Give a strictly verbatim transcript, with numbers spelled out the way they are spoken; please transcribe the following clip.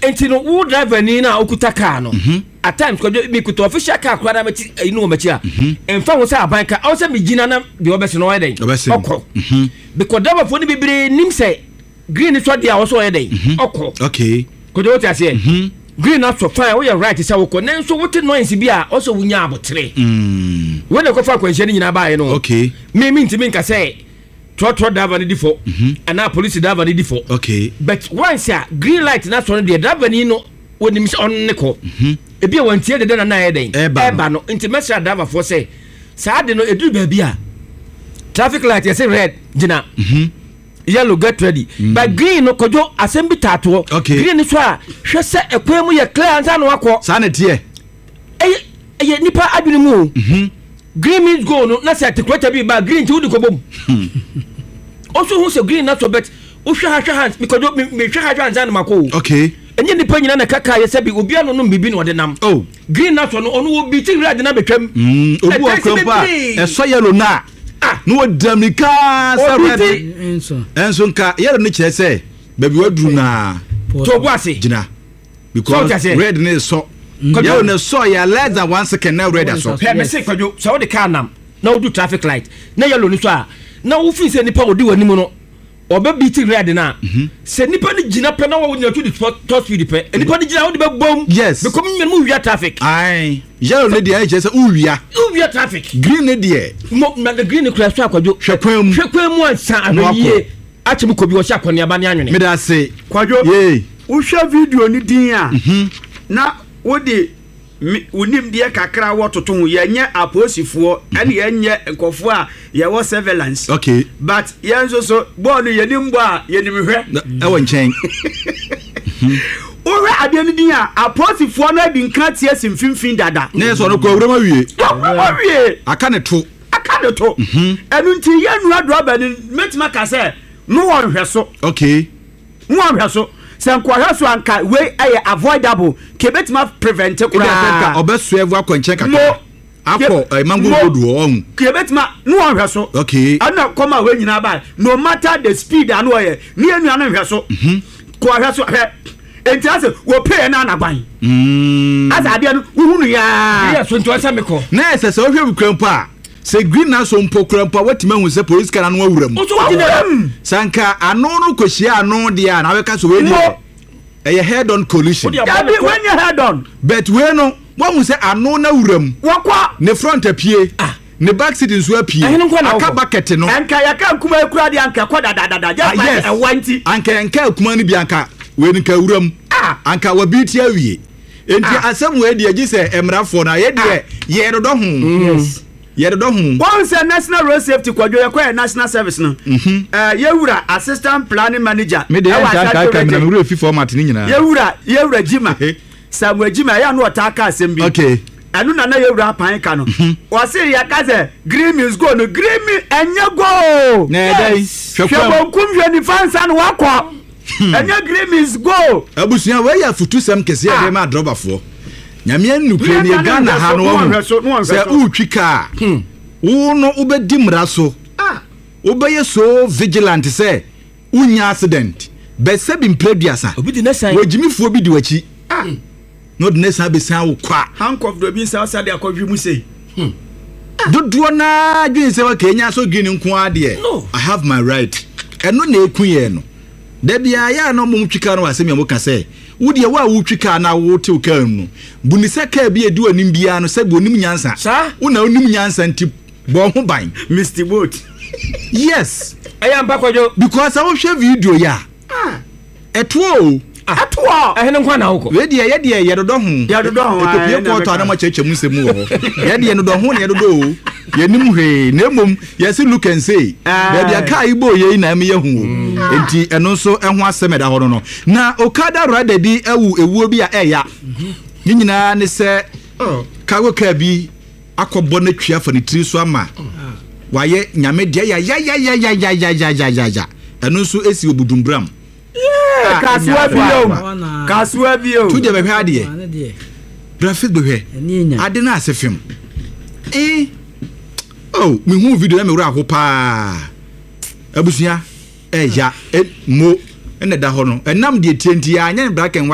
enti no wo driver ni na okuta car no at times ko me kuto official car kura na meti inu o mechi a emfa wo say aban ka o say me gina na de obese no yeden okọ because driver fo ni bibire nim say green so dia wo so yeden okọ okay ko do ti ase green na so fine we right say wo ko nenso wo te noise bi a o so wunya abotre mm we na ko fa kwanhye ni nyina ba ye no okay me me ntimi nka say trotro driver ni difo and na police driver ni difo okay but once a green light na so no the driver ni no wonim on ne ko e bia wantie de na na yeden eba no nti mesra driver for say sa de no edu ba bia traffic light say red gina mhm yellow get ready mm. but green no kojo assembly tato okay. green so a hwe se ekwemu ye clear ansa no akọ sa na tie eye eye nipa adwene mu mhm green means go no na se atekwata bi ba green ti wudi ko bom also who say green na so bet o hwe ha hwe hands because me hwe ha hwe ansa no mako okay enye nipa nyina na kaka ye se bi obi ano no bibi no de nam oh green na so no ono wo bi ti red na betwam mm obu akwampa e so yellow na no damika sabe enso enso nka yero ne kire se baby waduru na to boase gina because red ne so yero ne so ya less than one second na red so pe me say kwadwo so the car nam na wo do traffic light na yellow ni so a na wo fin se nipa odi wani mu no oba beat red na se nipa ni gina pe na wo nya to the top speed pe nipa ni gina wo de be bom yes because me mu wia traffic ai yellow ne dia je se uwia uwia traffic green ne dia mo na the green crash akwadwo hwekwan mu hwekwan mu ansa anoye achim ko bi wo sha kwani aba ne anwene me da se kwadwo ye wo hwa video ni din a na wo de unim dia kakra wo toto ho ye nye aposifo ene ye nye nkofo a ye wo surveillance okay but ye nso so ball ye nim bo a ye nim hwe e won chen ore ade ni din a aposifo na di nka tie simfimfin dada na so no ko awura ma wie ma wie aka ne to aka ne to enu nti ye nu adro ba ni metima ka se no won hwe so okay no won hwe so sankwa so anka we aye avoidable kebetima prevent kura obeso evu akwanche kaka akọ mango road o kebetima no on hwe so okay ana koma we nyina ba no matter the speed anu oye ni enu anu hwe so ko hwe so hwe enti ase wo pay na anaban mm asa ade no uhunu ya ya so nto asa meko na ese se ohwe bukrampo a se green na so mpo krampo wetima hu se police kana no awuram sanka anu no kohia anu de a na we ka so we ni a head on collision ya bi when you head on but we no wa hu se anu na awuram wakwa ne front apie ne back seat nso apie aka bucket no anka yaka kuma ekura de anka kwa dadadada just like a wanti anka anka kuma ni bi anka we ni ka awuram anka wa bi ti awie enti asem we de agi se emrafo na ye de ye do do hu yes ye do hu once national road safety kwadwo ye kwa national service no eh yewura assistant planning manager me de enta ka ka me na wura fi format ni nyina yewura yewura jima Samuel jima ya no otaka asem bi okay anu na na yewura pan ka no o se ya ka se green means go no green me enye go na dai hwekwa kumhwe ni fansa no wakọ enye green means go abusuya we ya futu sam kese ya ma droba fo nyame nupre ni Ghana ha no wo se utwika wo no ubedi mra so ah ubeye so vigilant say unya accident be se bi mpladuasa obi di nesan wogimifuo bi di wachi ah no di nesan be san wo kwa handcuff do bi san sade akọhwe mu sei dodo na dwen se wa Kenya so gini nko ade I have my right eno na ekuye no da bia ya no mo twika no wasem ya mo ka say wodi wa wo twika na wo te ka nu bunisa ka bi edi onim bia no se bo onim nyansa una onim nyansa nti bo ho ban Mister Boat yes aya mpa kwadwo because I wo hwe video ya ah eto atwa ehene nkwa na hoko we de ye de ye dodo ho ye dodo ho ekopie ko to na ma cheche mu semu ho ye de ye dodo ho ne ye dodo ye nim hwe na emom ye se look and say be de ka ibo ye na me ye hu enti eno so eho aseme da ho no na okada rada bi ewu ewuo bi a eya ni nyina ne se kago ka bi akobo na twia fa ne tri so ama waye nyame de ya ya ya ya ya ya ya ya ya ya eno so esi obudumbram yeah kaswa bio kaswa bio tu de be hwe ade graphic be hwe ade na asefem eh oh me hu video na me wura ho pa abusia eh ya mo ene da ho no enam de tienti ya anya black and